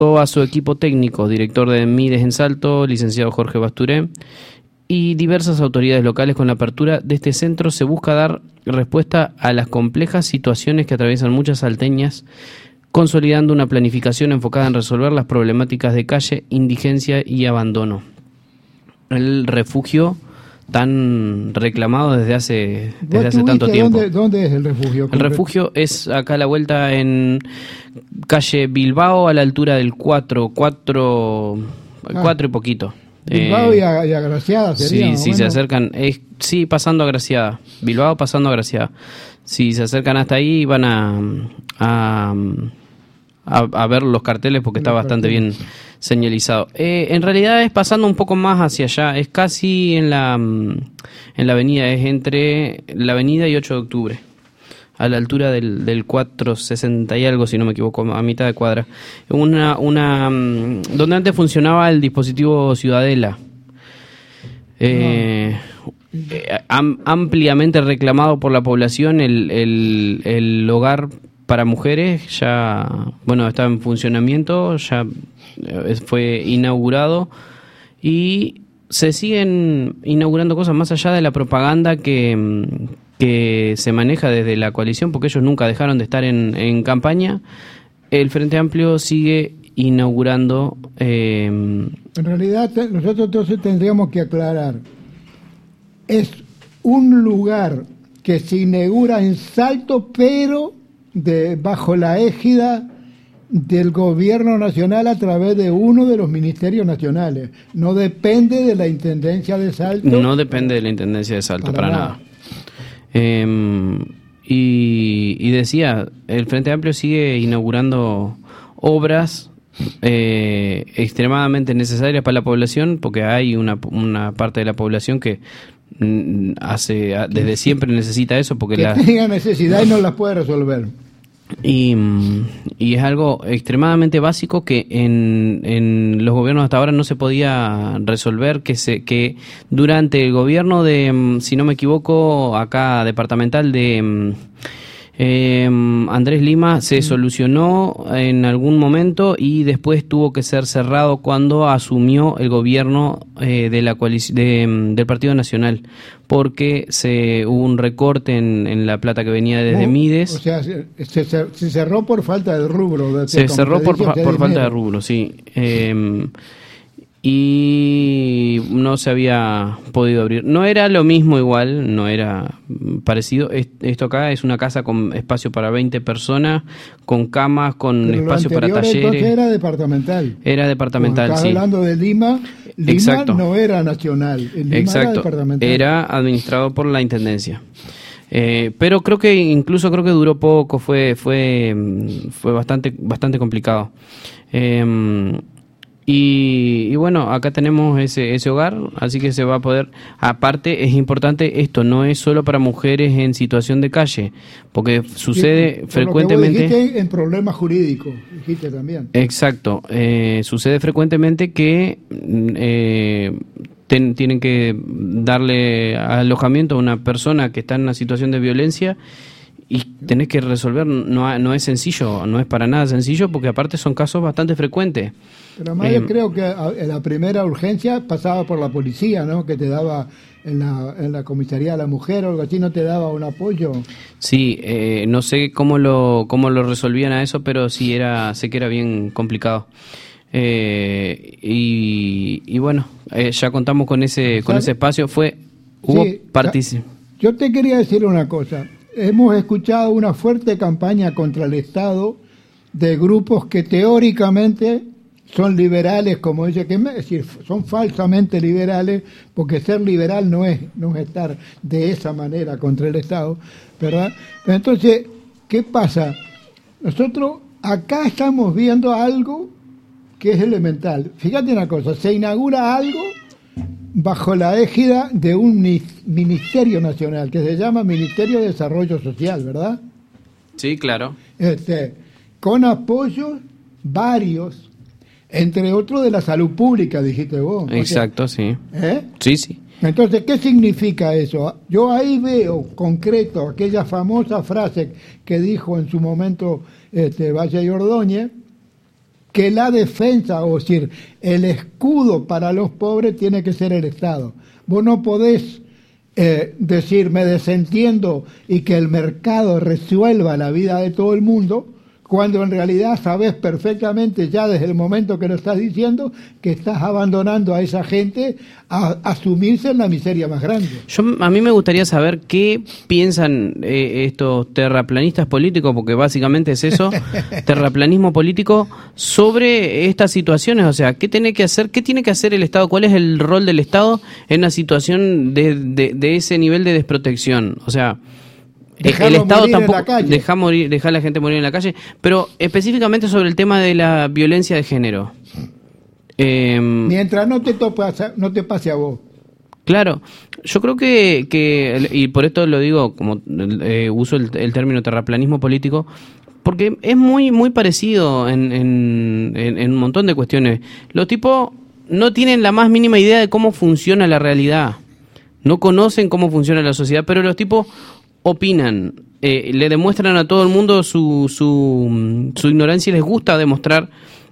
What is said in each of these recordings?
a su equipo técnico, director de Mides en Salto, licenciado Jorge Basturé, y diversas autoridades locales. Con la apertura de este centro se busca dar respuesta a las complejas situaciones que atraviesan muchas salteñas, consolidando una planificación enfocada en resolver las problemáticas de calle, indigencia y abandono. El refugio tan reclamado desde hace tanto tiempo. ¿Dónde es el refugio? El refugio es acá a la vuelta en calle Bilbao, a la altura del 4 y poquito. Bilbao y Agraciada sería. Sí, se acercan, sí, pasando a Agraciada. Bilbao pasando a Agraciada. Si se acercan hasta ahí van a ver los carteles porque está bastante bien señalizado. En realidad es pasando un poco más hacia allá, es casi en la avenida, es entre la avenida y 8 de octubre, a la altura del 460 y algo, si no me equivoco, a mitad de cuadra. Donde antes funcionaba el dispositivo Ciudadela. Ampliamente reclamado por la población, el hogar para mujeres ya, bueno, está en funcionamiento, ya fue inaugurado y se siguen inaugurando cosas más allá de la propaganda que se maneja desde la coalición, porque ellos nunca dejaron de estar en campaña. El Frente Amplio sigue inaugurando. En realidad nosotros entonces tendríamos que aclarar, es un lugar que se inaugura en Salto, pero bajo la égida del gobierno nacional a través de uno de los ministerios nacionales. No depende de la Intendencia de Salto. No depende de la Intendencia de Salto, para nada. Y decía, el Frente Amplio sigue inaugurando obras extremadamente necesarias para la población, porque hay una parte de la población que desde siempre necesita eso, porque tenga necesidad y no las puede resolver. Y es algo extremadamente básico que en los gobiernos hasta ahora no se podía resolver, que durante el gobierno de, si no me equivoco, acá departamental de Andrés Lima, se solucionó en algún momento y después tuvo que ser cerrado cuando asumió el gobierno de la coalición del Partido Nacional, porque hubo un recorte en la plata que venía desde Mides. O sea, se cerró por falta de rubro. Se cerró por falta de rubro, sí. Y no se había podido abrir. No era lo mismo igual, no era parecido. Esto acá es una casa con espacio para 20 personas, con camas, con espacio para talleres. Entonces era departamental. Era departamental, sí. Estás hablando de Lima. Lima Exacto. No era nacional. Lima Exacto. Era departamental. Era administrado por la Intendencia. Pero creo que duró poco, fue bastante complicado. Y bueno, acá tenemos ese hogar, así que se va a poder. Aparte, es importante, esto no es solo para mujeres en situación de calle, porque sucede frecuentemente. Lo que vos dijiste en problemas jurídicos, dijiste también. Exacto, sucede frecuentemente que tienen que darle alojamiento a una persona que está en una situación de violencia. Y tenés que resolver, no es sencillo, no es para nada sencillo, porque aparte son casos bastante frecuentes. Pero además yo creo que la primera urgencia pasaba por la policía, ¿no? Que te daba en la comisaría de la mujer o algo así, ¿no te daba un apoyo? Sí, no sé cómo lo resolvían a eso, pero sí sé que era bien complicado. Y bueno, ya contamos con ese espacio. Yo te quería decir una cosa. Hemos escuchado una fuerte campaña contra el Estado de grupos que teóricamente son liberales, como dice, es decir, son falsamente liberales, porque ser liberal no es estar de esa manera contra el Estado, ¿verdad? Pero entonces, ¿qué pasa? Nosotros acá estamos viendo algo que es elemental. Fíjate una cosa, se inaugura algo bajo la égida de un ministerio nacional que se llama Ministerio de Desarrollo Social, ¿verdad? Sí, claro. Con apoyos varios, entre otros de la salud pública, dijiste vos. Exacto, sí. Sí. Entonces, ¿qué significa eso? Yo ahí veo concreto aquella famosa frase que dijo en su momento Valle y Ordóñez, que la defensa, o decir, el escudo para los pobres tiene que ser el Estado. Vos no podés decir me desentiendo y que el mercado resuelva la vida de todo el mundo, cuando en realidad sabes perfectamente ya desde el momento que lo estás diciendo que estás abandonando a esa gente a sumirse en la miseria más grande. A mí me gustaría saber qué piensan estos terraplanistas políticos, porque básicamente es eso, terraplanismo político, sobre estas situaciones. O sea, ¿qué tiene que hacer el Estado? ¿Cuál es el rol del Estado en una situación de ese nivel de desprotección? O sea, el Estado tampoco deja a la gente morir en la calle, pero específicamente sobre el tema de la violencia de género. Mientras no te pase a vos. Claro, yo creo que y por esto lo digo, como uso el término terraplanismo político, porque es muy parecido en un montón de cuestiones. Los tipos no tienen la más mínima idea de cómo funciona la realidad, no conocen cómo funciona la sociedad, pero los tipos opinan, le demuestran a todo el mundo su ignorancia y les gusta demostrar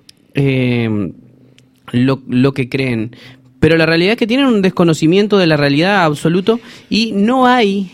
lo que creen. Pero la realidad es que tienen un desconocimiento de la realidad absoluto y no hay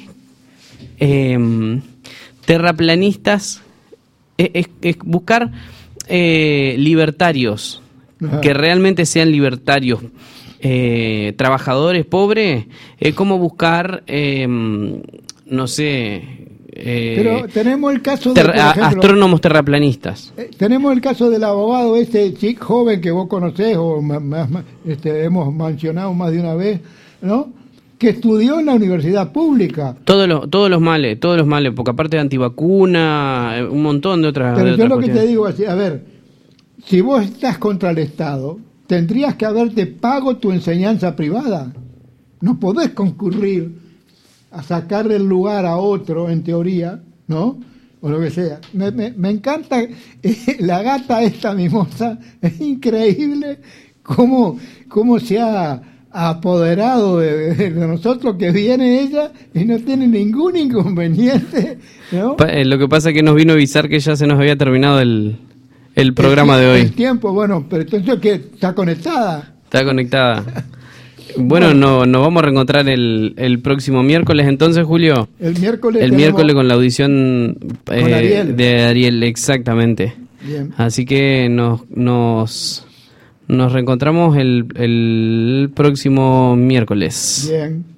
terraplanistas. Es buscar libertarios, que realmente sean libertarios. Trabajadores pobres, es como buscar... no sé, pero tenemos el caso de por ejemplo, astrónomos terraplanistas. Tenemos el caso del abogado chico joven que vos conocés o hemos mencionado más de una vez, ¿no? Que estudió en la universidad pública. Todos los males, porque aparte de antivacuna, un montón de otras. Pero yo lo que te digo es, a ver, si vos estás contra el Estado, tendrías que haberte pago tu enseñanza privada. No podés concurrir a sacarle el lugar a otro, en teoría, ¿no? O lo que sea. Me encanta la gata esta mimosa, es increíble cómo se ha apoderado de nosotros, que viene ella y no tiene ningún inconveniente, ¿no? Lo que pasa es que nos vino a avisar que ya se nos había terminado el programa de hoy. El tiempo, bueno, pero entonces que está conectada. Está conectada. Bueno, nos vamos a reencontrar el próximo miércoles, entonces, Julio. El miércoles con la audición de Ariel, exactamente. Bien. Así que nos reencontramos el próximo miércoles. Bien.